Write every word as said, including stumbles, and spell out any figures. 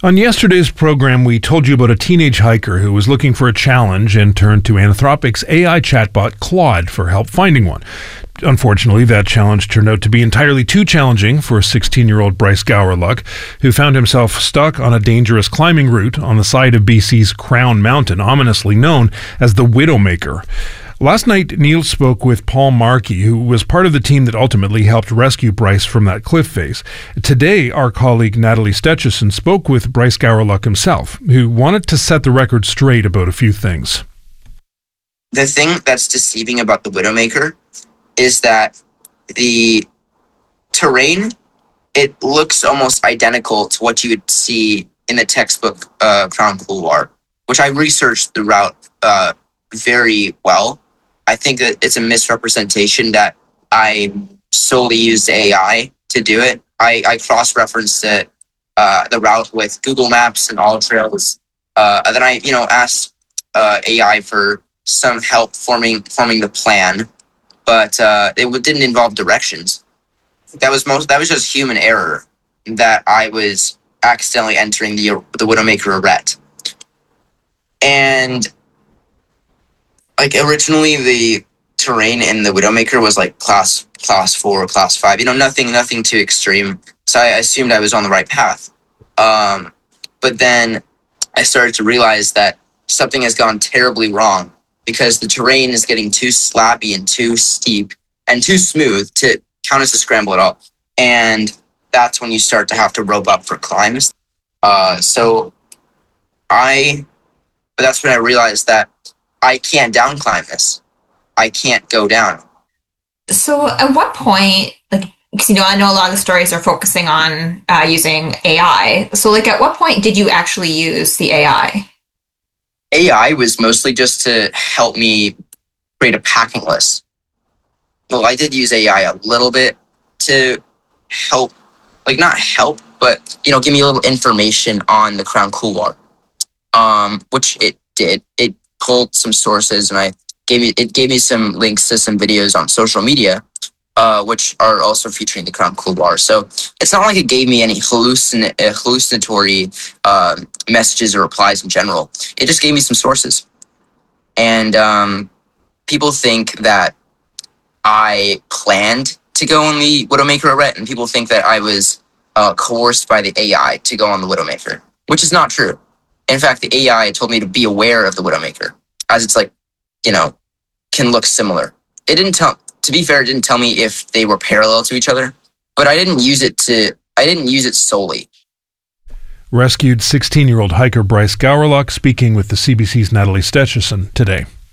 On yesterday's program, we told you about a teenage hiker who was looking for a challenge and turned to Anthropic's A I chatbot Claude for help finding one. Unfortunately, that challenge turned out to be entirely too challenging for sixteen-year-old Bryce Gowerluck, who found himself stuck on a dangerous climbing route on the side of B C's Crown Mountain, ominously known as the Widowmaker. Last night, Neil spoke with Paul Markey, who was part of the team that ultimately helped rescue Bryce from that cliff face. Today, our colleague Natalie Stechison spoke with Bryce Gowerluck himself, who wanted to set the record straight about a few things. The thing that's deceiving about the Widowmaker is that the terrain, it looks almost identical to what you would see in the textbook uh, Crown Couloir, which I researched the route uh, very well. I think that it's a misrepresentation that I solely used A I to do it. I, I cross-referenced it, uh, the route with Google Maps and AllTrails. Uh, and then I, you know, asked uh, A I for some help forming forming the plan, but uh, it didn't involve directions. That was most. That was just human error. That I was accidentally entering the the Widowmaker arete, and. Like originally, the terrain in the Widowmaker was like class class four or class five. You know, nothing nothing too extreme. So I assumed I was on the right path. Um, but then I started to realize that something has gone terribly wrong because the terrain is getting too slappy and too steep and too smooth to count as a scramble at all. And that's when you start to have to rope up for climbs. Uh, so I, but that's when I realized that I can't down climb this. I can't go down. So at what point, like, because, you know, I know a lot of the stories are focusing on uh, using A I. So, like, at what point did you actually use the A I? A I was mostly just to help me create a packing list. Well, I did use A I a little bit to help, like, not help, but, you know, give me a little information on the Crown Couloir, um, which it did. It pulled some sources and I gave me it gave me some links to some videos on social media, uh, which are also featuring the Crown Couloir. So it's not like it gave me any hallucin- uh, hallucinatory uh, messages or replies in general. It just gave me some sources. And um, people think that I planned to go on the Widowmaker arete, and people think that I was uh, coerced by the A I to go on the Widowmaker, which is not true. In fact, the A I told me to be aware of the Widowmaker, as it's like, you know, can look similar. It didn't tell, to be fair, it didn't tell me if they were parallel to each other, but I didn't use it to, I didn't use it solely. Rescued sixteen-year-old hiker Bryce Gowerluck speaking with the C B C's Natalie Stechison today.